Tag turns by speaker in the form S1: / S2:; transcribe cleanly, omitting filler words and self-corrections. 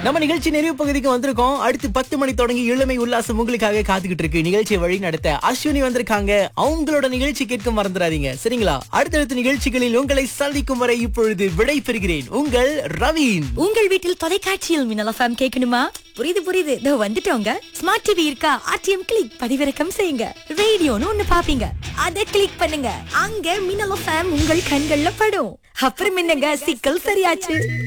S1: நம்ம நிகழ்ச்சி நிறைவு பகுதிக்கு வந்திருக்கோம். அடுத்து 10 மணி தொடங்கி இளமை உல்லாசம் உங்களுக்காக காத்துக்கிட்டு இருக்கு. நிகழ்ச்சியை வழி நடத்த அஸ்வினி வந்திருக்காங்க. அவங்களோட நிகழ்ச்சி கேட்க மறந்துடாதீங்க, சரிங்களா? அடுத்தடுத்த நிகழ்ச்சிகளில் உங்களை சந்திக்கும் வரை இப்பொழுது விடை பெறுகிறேன். உங்கள் ரவீன்.
S2: உங்கள் வீட்டில் தொலைக்காட்சியில் மின்னல் எஃப்எம் கேட்கணுமா? புரியுது இதோ வந்துட்டோங்க. ஸ்மார்ட் டிவி இருக்கா? ஆர்டிஎம் கிளிக் பதிவிறக்கம் செய்யுங்க. ரேடியோன்னு ஒண்ணு பாப்பீங்க, அதை கிளிக் பண்ணுங்க. அங்க மின்னல் எஃப்எம் உங்கள் கண்கள்ல படும். அப்புறம் என்னங்க, சிக்கல் சரியாச்சு.